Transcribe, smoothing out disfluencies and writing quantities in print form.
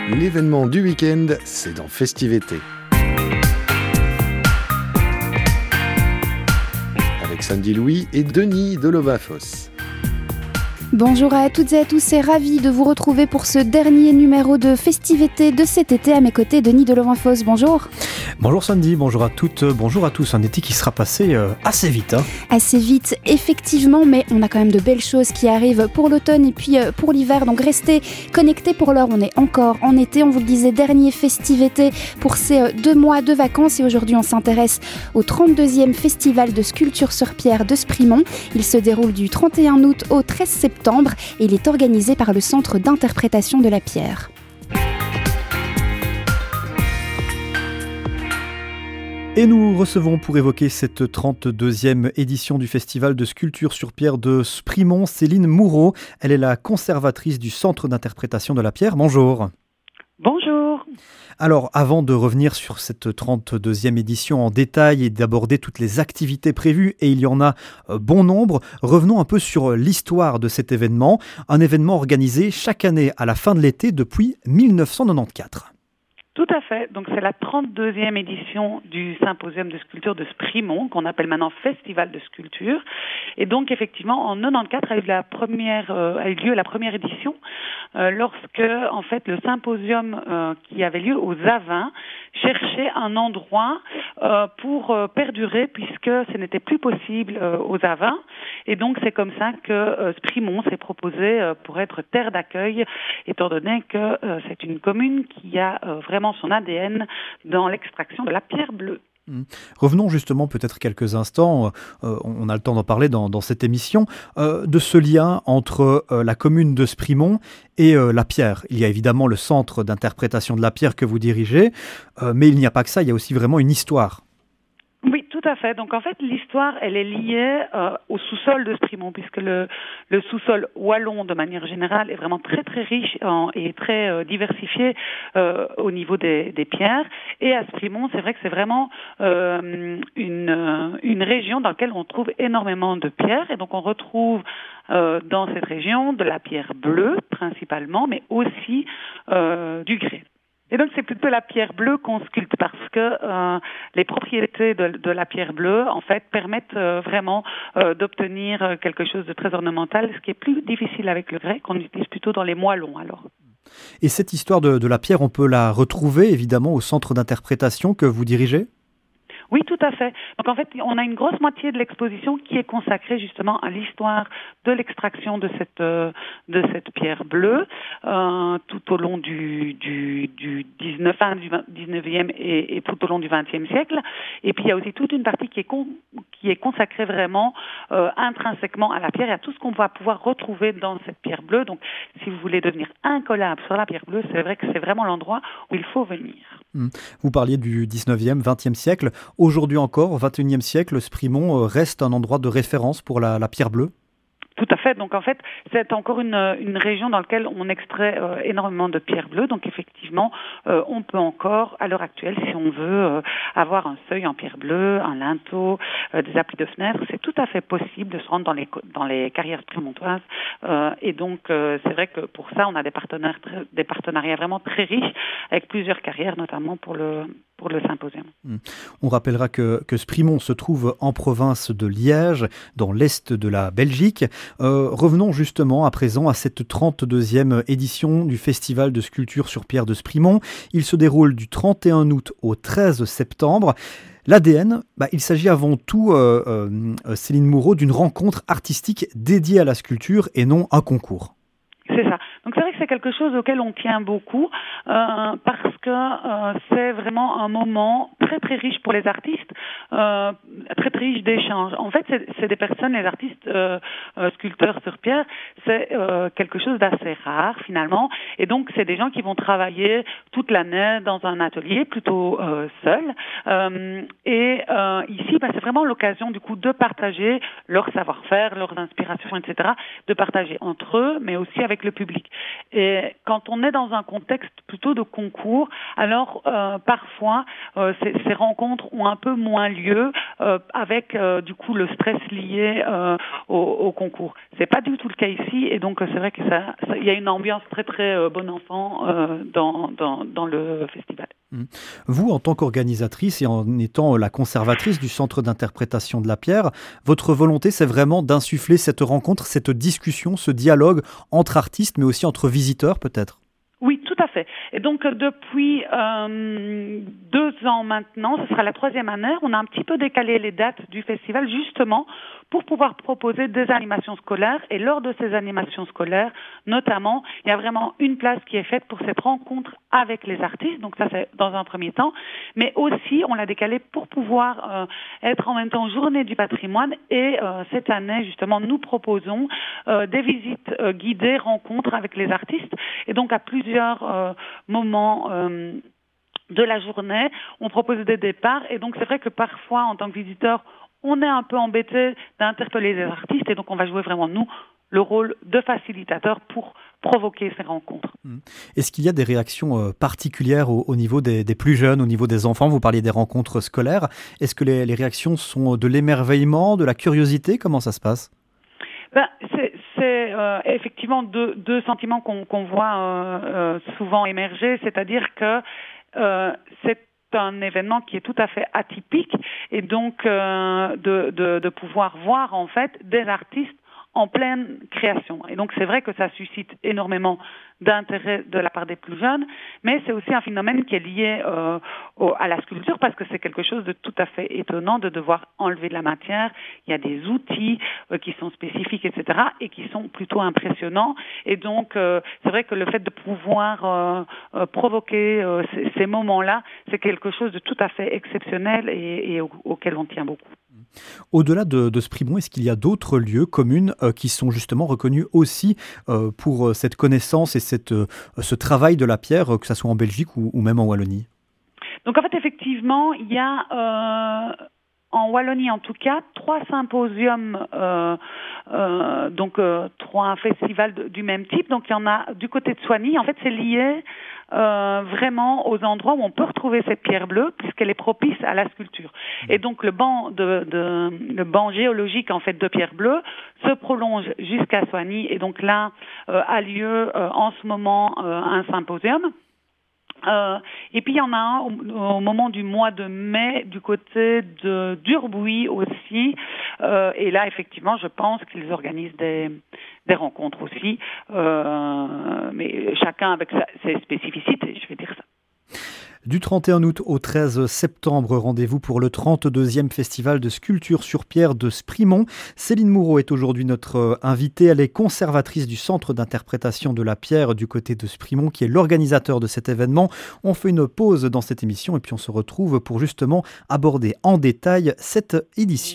L'événement du week-end, c'est dans Festivété. Avec Sandy Louis et Denis Delovafos. Bonjour à toutes et à tous, c'est ravi de vous retrouver pour ce dernier numéro de Festivété de cet été. À mes côtés, Denis Delovafos, bonjour. Bonjour Sandy, bonjour à toutes, bonjour à tous. Un été qui sera passé assez vite. Assez vite, effectivement, mais on a quand même de belles choses qui arrivent pour l'automne et puis pour l'hiver. Donc restez connectés. Pour l'heure, on est encore en été. On vous le disait, dernier Festivété pour ces 2 mois de vacances. Et aujourd'hui, on s'intéresse au 32e Festival de sculpture sur pierre de Sprimont. Il se déroule du 31 août au 13 septembre et il est organisé par le Centre d'interprétation de la pierre. Et nous recevons pour évoquer cette 32e édition du Festival de sculpture sur pierre de Sprimont, Céline Moureau. Elle est la conservatrice du Centre d'interprétation de la pierre. Bonjour. Bonjour. Alors, avant de revenir sur cette 32e édition en détail et d'aborder toutes les activités prévues, et il y en a bon nombre, revenons un peu sur l'histoire de cet événement. Un événement organisé chaque année à la fin de l'été depuis 1994. Tout à fait. Donc c'est la 32e édition du symposium de sculpture de Sprimont, qu'on appelle maintenant Festival de sculpture. Et donc effectivement, en 94 a eu lieu la première édition, lorsque en fait le symposium qui avait lieu aux Avins cherchait un endroit pour perdurer, puisque ce n'était plus possible aux Avins. Et donc c'est comme ça que Sprimont s'est proposé pour être terre d'accueil, étant donné que c'est une commune qui a vraiment son ADN dans l'extraction de la pierre bleue. Revenons justement peut-être quelques instants, on a le temps d'en parler dans cette émission, de ce lien entre la commune de Sprimont et la pierre. Il y a évidemment le centre d'interprétation de la pierre que vous dirigez, mais il n'y a pas que ça, il y a aussi vraiment une histoire. Oui, tout à fait. Donc en fait, l'histoire, elle est liée au sous-sol de Sprimont, puisque le sous-sol wallon, de manière générale, est vraiment très très riche et très diversifié au niveau des pierres. Et à Sprimont, c'est vrai que c'est vraiment une région dans laquelle on trouve énormément de pierres. Et donc on retrouve dans cette région de la pierre bleue principalement, mais aussi du grès. Et donc c'est plutôt la pierre bleue qu'on sculpte, parce que les propriétés de la pierre bleue en fait permettent vraiment d'obtenir quelque chose de très ornemental, ce qui est plus difficile avec le grès, qu'on utilise plutôt dans les moellons alors. Et cette histoire de la pierre, on peut la retrouver évidemment au centre d'interprétation que vous dirigez ? Oui, tout à fait. Donc en fait, on a une grosse moitié de l'exposition qui est consacrée justement à l'histoire de l'extraction de cette pierre bleue tout au long du 19e et tout au long du 20e siècle. Et puis il y a aussi toute une partie qui est consacrée vraiment intrinsèquement à la pierre et à tout ce qu'on va pouvoir retrouver dans cette pierre bleue. Donc si vous voulez devenir incollable sur la pierre bleue, c'est vrai que c'est vraiment l'endroit où il faut venir. Vous parliez du 19e, 20e siècle. Aujourd'hui encore, au 21e siècle, Sprimont reste un endroit de référence pour la pierre bleue ? Tout à fait. Donc en fait, c'est encore une région dans laquelle on extrait énormément de pierres bleues. Donc effectivement, on peut encore, à l'heure actuelle, si on veut avoir un seuil en pierre bleue, un linteau, des applis de fenêtres, c'est tout à fait possible de se rendre dans les carrières sprimontoises. Et donc c'est vrai que pour ça, on a des partenariats vraiment très riches avec plusieurs carrières, notamment pour le symposium. On rappellera que Sprimont se trouve en province de Liège, dans l'est de la Belgique. Revenons justement à présent à cette 32e édition du Festival de sculpture sur pierre de Sprimont. Il se déroule du 31 août au 13 septembre. L'ADN, il s'agit avant tout, Céline Moureau, d'une rencontre artistique dédiée à la sculpture et non un concours. C'est ça. Donc c'est vrai que c'est quelque chose auquel on tient beaucoup parce que c'est vraiment un moment très très riche pour les artistes, très très riche d'échanges. En fait, c'est des personnes, les artistes sculpteurs sur pierre, c'est quelque chose d'assez rare finalement. Et donc c'est des gens qui vont travailler toute l'année dans un atelier plutôt seuls. Ici, c'est vraiment l'occasion du coup de partager leur savoir-faire, leurs inspirations, etc. De partager entre eux, mais aussi avec le public. Et quand on est dans un contexte plutôt de concours, alors parfois ces rencontres ont un peu moins lieu avec du coup le stress lié au concours. C'est pas du tout le cas ici, et donc c'est vrai que il y a une ambiance très très bon enfant dans le festival. Vous, en tant qu'organisatrice et en étant la conservatrice du Centre d'interprétation de la pierre, votre volonté, c'est vraiment d'insuffler cette rencontre, cette discussion, ce dialogue entre artistes, mais aussi entre visiteurs peut-être? Oui, tout à fait. Et donc, depuis 2 ans maintenant, ce sera la 3e année, on a un petit peu décalé les dates du festival, justement, pour pouvoir proposer des animations scolaires. Et lors de ces animations scolaires, notamment, il y a vraiment une place qui est faite pour cette rencontre avec les artistes. Donc ça, c'est dans un premier temps. Mais aussi, on l'a décalé pour pouvoir être en même temps journée du patrimoine. Et cette année, justement, nous proposons des visites guidées, rencontres avec les artistes. Et donc, à plusieurs moments de la journée, on propose des départs. Et donc, c'est vrai que parfois, en tant que visiteur, on est un peu embêté d'interpeller les artistes. Et donc, on va jouer vraiment, nous, le rôle de facilitateur pour provoquer ces rencontres. Est-ce qu'il y a des réactions particulières au niveau des plus jeunes, au niveau des enfants? Vous parliez des rencontres scolaires. Est-ce que les réactions sont de l'émerveillement, de la curiosité? Comment ça se passe? C'est effectivement deux sentiments qu'on voit souvent émerger, c'est-à-dire que c'est un événement qui est tout à fait atypique, et donc de pouvoir voir en fait des artistes en pleine création. Et donc c'est vrai que ça suscite énormément d'intérêt de la part des plus jeunes, mais c'est aussi un phénomène qui est lié à la sculpture, parce que c'est quelque chose de tout à fait étonnant de devoir enlever de la matière. Il y a des outils qui sont spécifiques, etc., et qui sont plutôt impressionnants. Et donc c'est vrai que le fait de pouvoir provoquer ces moments-là, c'est quelque chose de tout à fait exceptionnel et auquel on tient beaucoup. Au-delà de Sprimont, est-ce qu'il y a d'autres lieux, communes, qui sont justement reconnus aussi pour cette connaissance et ce travail de la pierre, que ce soit en Belgique ou même en Wallonie? Donc en fait, effectivement, il y a en Wallonie en tout cas 3 symposiums, donc 3 festivals du même type. Donc il y en a du côté de Soigny. En fait, c'est lié vraiment aux endroits où on peut retrouver cette pierre bleue, puisqu'elle est propice à la sculpture. Et donc le banc géologique en fait de pierre bleue se prolonge jusqu'à Soigny, et donc là a lieu en ce moment un symposium. Et puis il y en a un au moment du mois de mai du côté de d'Urbuy aussi, et là effectivement je pense qu'ils organisent des rencontres aussi, mais chacun avec ses spécificités, je vais dire ça. Du 31 août au 13 septembre, rendez-vous pour le 32e festival de sculpture sur pierre de Sprimont. Céline Moureau est aujourd'hui notre invitée. Elle est conservatrice du Centre d'interprétation de la pierre du côté de Sprimont, qui est l'organisateur de cet événement. On fait une pause dans cette émission et puis on se retrouve pour justement aborder en détail cette édition.